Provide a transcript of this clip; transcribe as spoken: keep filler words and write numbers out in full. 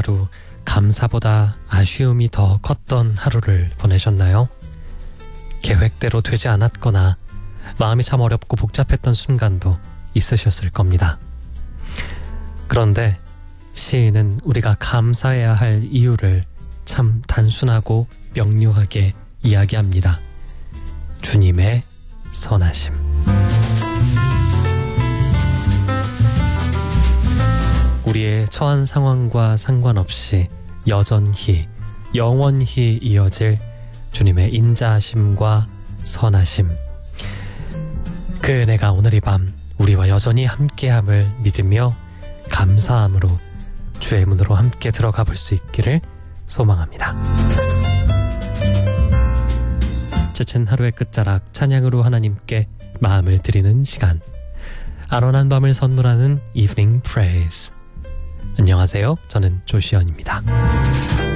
오늘도 감사보다 아쉬움이 더 컸던 하루를 보내셨나요? 계획대로 되지 않았거나 마음이 참 어렵고 복잡했던 순간도 있으셨을 겁니다. 그런데 시인은 우리가 감사해야 할 이유를 참 단순하고 명료하게 이야기합니다. 주님의 선하심. 우리의 처한 상황과 상관없이 여전히 영원히 이어질 주님의 인자하심과 선하심. 그 은혜가 오늘 이 밤 우리와 여전히 함께함을 믿으며 감사함으로 주의 문으로 함께 들어가 볼 수 있기를 소망합니다. 지친 하루의 끝자락 찬양으로 하나님께 마음을 드리는 시간, 아련한 밤을 선물하는 Evening Praise. 안녕하세요. 저는 조시연입니다.